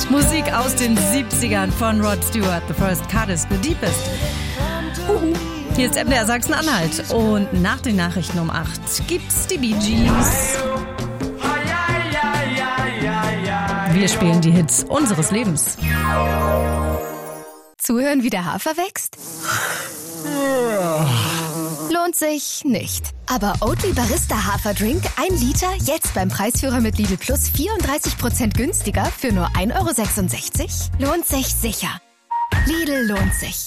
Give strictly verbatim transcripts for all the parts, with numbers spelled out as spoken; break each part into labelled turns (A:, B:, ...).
A: Musik aus den siebzigern von Rod Stewart, The First Cut is the Deepest. Uhu. Hier ist M D R Sachsen-Anhalt und nach den Nachrichten um acht gibt's die Bee Gees. Wir spielen die Hits unseres Lebens.
B: Zuhören, wie der Hafer wächst? Lohnt sich nicht. Aber Oatly Barista Haferdrink, ein Liter, jetzt beim Preisführer mit Lidl Plus vierunddreißig Prozent günstiger für nur ein Euro sechsundsechzig? Lohnt sich sicher. Lidl lohnt sich.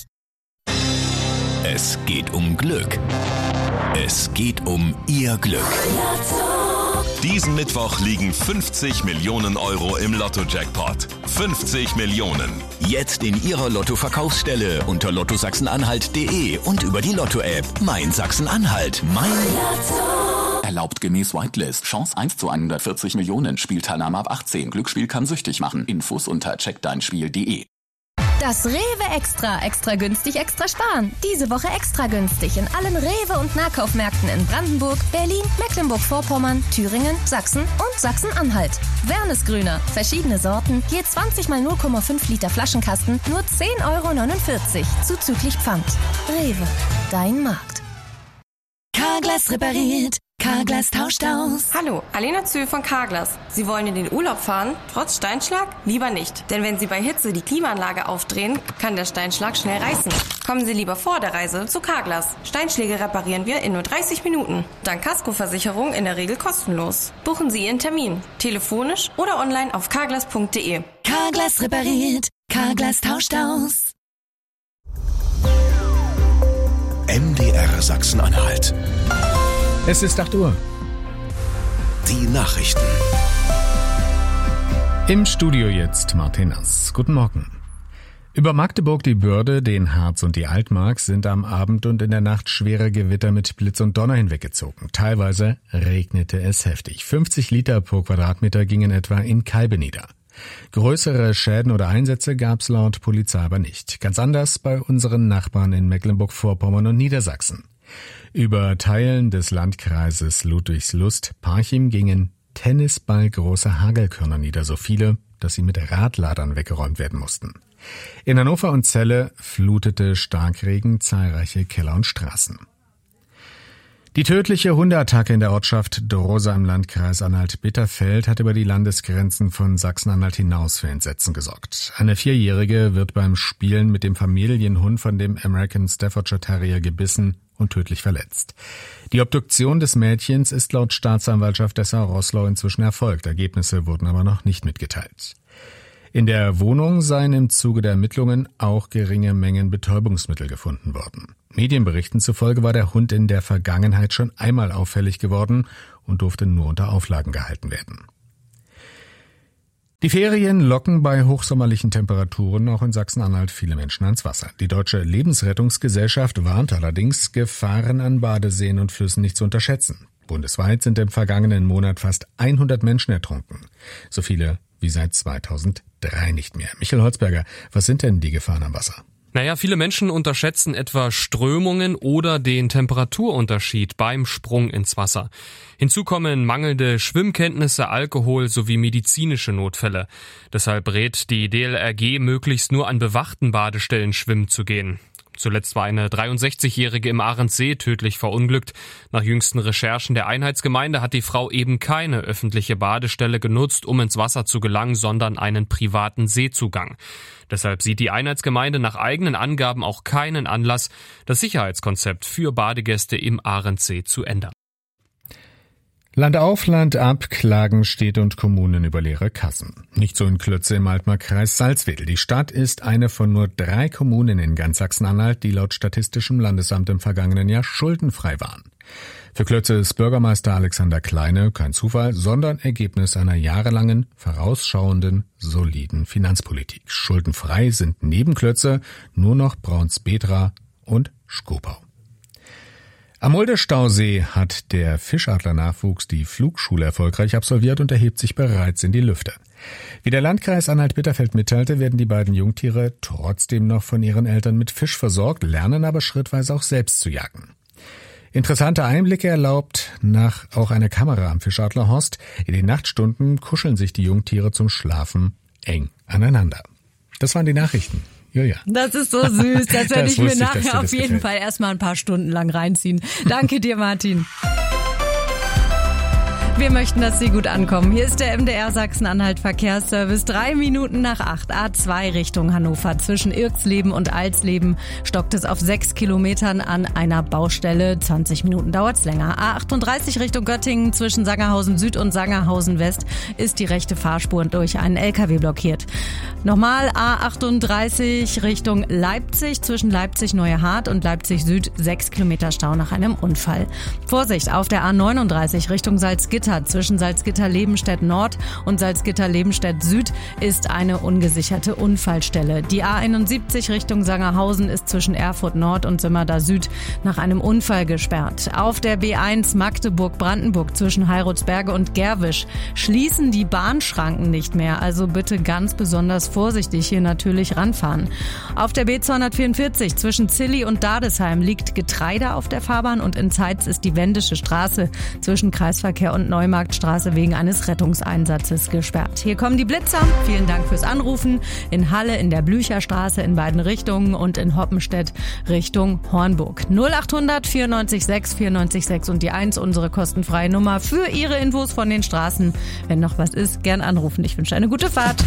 C: Es geht um Glück. Es geht um Ihr Glück. Diesen Mittwoch liegen fünfzig Millionen Euro im Lotto-Jackpot. fünfzig Millionen. Jetzt in Ihrer Lotto-Verkaufsstelle unter lotto sachsen-anhalt punkt de und über die Lotto-App. Mein Sachsen-Anhalt. Mein Lotto.
D: Erlaubt gemäß Whitelist. Chance eins zu hundertvierzig Millionen. Spielteilnahme ab achtzehn. Glücksspiel kann süchtig machen. Infos unter check dein spiel punkt de.
B: Das Rewe Extra. Extra günstig, extra sparen. Diese Woche extra günstig in allen Rewe- und Nahkaufmärkten in Brandenburg, Berlin, Mecklenburg-Vorpommern, Thüringen, Sachsen und Sachsen-Anhalt. Wernesgrüner. Verschiedene Sorten. Je zwanzig mal null Komma fünf Liter Flaschenkasten. Nur zehn Euro neunundvierzig. Zuzüglich Pfand. Rewe. Dein Markt.
E: Carglass repariert. Carglass tauscht aus.
F: Hallo, Alena Zöhl von Carglass. Sie wollen in den Urlaub fahren, trotz Steinschlag? Lieber nicht. Denn wenn Sie bei Hitze die Klimaanlage aufdrehen, kann der Steinschlag schnell reißen. Kommen Sie lieber vor der Reise zu Carglass. Steinschläge reparieren wir in nur dreißig Minuten. Dank Kaskoversicherung in der Regel kostenlos. Buchen Sie Ihren Termin. Telefonisch oder online auf carglass punkt de.
E: Carglass repariert. Carglass tauscht aus.
C: M D R Sachsen-Anhalt.
G: Es ist acht Uhr.
C: Die Nachrichten.
G: Im Studio jetzt Martin Nass. Guten Morgen. Über Magdeburg, die Börde, den Harz und die Altmark sind am Abend und in der Nacht schwere Gewitter mit Blitz und Donner hinweggezogen. Teilweise regnete es heftig. fünfzig Liter pro Quadratmeter gingen etwa in Kalbe nieder. Größere Schäden oder Einsätze gab's laut Polizei aber nicht. Ganz anders bei unseren Nachbarn in Mecklenburg-Vorpommern und Niedersachsen. Über Teilen des Landkreises Ludwigslust-Parchim gingen tennisballgroße Hagelkörner nieder, so viele, dass sie mit Radladern weggeräumt werden mussten. In Hannover und Celle flutete Starkregen zahlreiche Keller und Straßen. Die tödliche Hundeattacke in der Ortschaft Drosa im Landkreis Anhalt-Bitterfeld hat über die Landesgrenzen von Sachsen-Anhalt hinaus für Entsetzen gesorgt. Eine Vierjährige wird beim Spielen mit dem Familienhund von dem American Staffordshire Terrier gebissen und tödlich verletzt. Die Obduktion des Mädchens ist laut Staatsanwaltschaft Dessau-Roßlau inzwischen erfolgt. Ergebnisse wurden aber noch nicht mitgeteilt. In der Wohnung seien im Zuge der Ermittlungen auch geringe Mengen Betäubungsmittel gefunden worden. Medienberichten zufolge war der Hund in der Vergangenheit schon einmal auffällig geworden und durfte nur unter Auflagen gehalten werden. Die Ferien locken bei hochsommerlichen Temperaturen auch in Sachsen-Anhalt viele Menschen ans Wasser. Die Deutsche Lebensrettungsgesellschaft warnt allerdings, Gefahren an Badeseen und Flüssen nicht zu unterschätzen. Bundesweit sind im vergangenen Monat fast hundert Menschen ertrunken. So viele wie seit zweitausenddrei nicht mehr. Michael Holzberger, was sind denn die Gefahren am Wasser?
H: Naja, viele Menschen unterschätzen etwa Strömungen oder den Temperaturunterschied beim Sprung ins Wasser. Hinzu kommen mangelnde Schwimmkenntnisse, Alkohol sowie medizinische Notfälle. Deshalb rät die D L R G, möglichst nur an bewachten Badestellen schwimmen zu gehen. Zuletzt war eine dreiundsechzigjährige im Ahrensee tödlich verunglückt. Nach jüngsten Recherchen der Einheitsgemeinde hat die Frau eben keine öffentliche Badestelle genutzt, um ins Wasser zu gelangen, sondern einen privaten Seezugang. Deshalb sieht die Einheitsgemeinde nach eigenen Angaben auch keinen Anlass, das Sicherheitskonzept für Badegäste im Ahrensee zu ändern.
G: Land auf, Land ab klagen Städte und Kommunen über leere Kassen. Nicht so in Klötze im Altmark-Kreis Salzwedel. Die Stadt ist eine von nur drei Kommunen in ganz Sachsen-Anhalt, die laut Statistischem Landesamt im vergangenen Jahr schuldenfrei waren. Für Klötze ist Bürgermeister Alexander Kleine kein Zufall, sondern Ergebnis einer jahrelangen, vorausschauenden, soliden Finanzpolitik. Schuldenfrei sind neben Klötze nur noch Braunsbedra und Schkopau. Am Mulde-Stausee hat der Fischadler-Nachwuchs die Flugschule erfolgreich absolviert und erhebt sich bereits in die Lüfte. Wie der Landkreis Anhalt-Bitterfeld mitteilte, werden die beiden Jungtiere trotzdem noch von ihren Eltern mit Fisch versorgt, lernen aber schrittweise auch selbst zu jagen. Interessante Einblicke erlaubt nach auch eine Kamera am Fischadlerhorst. In den Nachtstunden kuscheln sich die Jungtiere zum Schlafen eng aneinander. Das waren die Nachrichten. Julia.
A: Das ist so süß. Das werde ich mir
G: ich,
A: nachher auf jeden
G: gefällt.
A: Fall erstmal ein paar Stunden lang reinziehen. Danke dir, Martin. Wir möchten, dass Sie gut ankommen. Hier ist der M D R Sachsen-Anhalt Verkehrsservice. Drei Minuten nach acht. A zwei Richtung Hannover. Zwischen Irksleben und Alsleben stockt es auf sechs Kilometern an einer Baustelle. zwanzig Minuten dauert's länger. A achtunddreißig Richtung Göttingen. Zwischen Sangerhausen Süd und Sangerhausen West ist die rechte Fahrspur durch einen L K W blockiert. Nochmal A achtunddreißig Richtung Leipzig. Zwischen Leipzig Neuehart und Leipzig Süd sechs Kilometer Stau nach einem Unfall. Vorsicht auf der A neununddreißig Richtung Salzgitter. Zwischen Salzgitter-Lebenstedt Nord und Salzgitter-Lebenstedt Süd ist eine ungesicherte Unfallstelle. Die A einundsiebzig Richtung Sangerhausen ist zwischen Erfurt Nord und Simmerda Süd nach einem Unfall gesperrt. Auf der B eins Magdeburg-Brandenburg zwischen Heirutsberge und Gerwisch schließen die Bahnschranken nicht mehr. Also bitte ganz besonders vorsichtig hier natürlich ranfahren. Auf der B zweihundertvierundvierzig zwischen Zilli und Dadesheim liegt Getreide auf der Fahrbahn und in Zeitz ist die Wendische Straße zwischen Kreisverkehr und Neumarktstraße wegen eines Rettungseinsatzes gesperrt. Hier kommen die Blitzer. Vielen Dank fürs Anrufen. In Halle, in der Blücherstraße in beiden Richtungen und in Hoppenstedt Richtung Hornburg. null achthundert vierundneunzig sechs vierundneunzig sechs und die eins, unsere kostenfreie Nummer für Ihre Infos von den Straßen. Wenn noch was ist, gern anrufen. Ich wünsche eine gute Fahrt.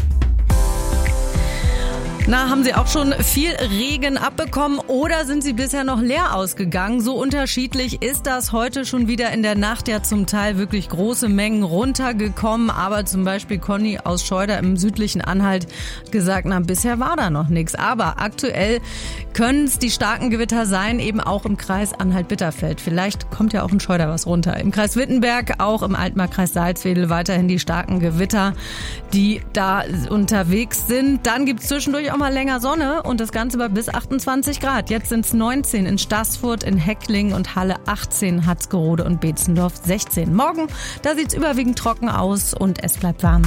A: Na, haben Sie auch schon viel Regen abbekommen oder sind Sie bisher noch leer ausgegangen? So unterschiedlich ist das heute schon wieder in der Nacht ja zum Teil wirklich große Mengen runtergekommen. Aber zum Beispiel Conny aus Scheuder im südlichen Anhalt hat gesagt, na, bisher war da noch nichts. Aber aktuell können es die starken Gewitter sein, eben auch im Kreis Anhalt-Bitterfeld. Vielleicht kommt ja auch in Scheuder was runter. Im Kreis Wittenberg, auch im Altmarkkreis Salzwedel weiterhin die starken Gewitter, die da unterwegs sind. Dann gibt's zwischendurch auch mal länger Sonne und das Ganze bei bis achtundzwanzig Grad. Jetzt sind es neunzehn in Staßfurt, in Heckling und Halle achtzehn, Hatzgerode und Beetzendorf sechzehn. Morgen, da sieht's überwiegend trocken aus und es bleibt warm.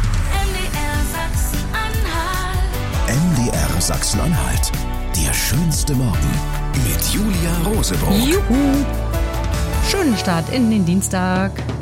C: M D R Sachsen-Anhalt. Der schönste Morgen mit Julia Rosebrot.
A: Juhu! Schönen Start in den Dienstag.